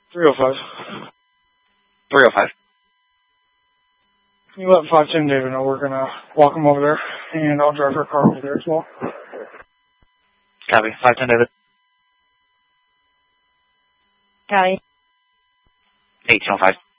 305. 305. You let 510 David know we're going to walk him over there, and I'll drive her car over there as well. Copy. 510 David. Copy. 1805.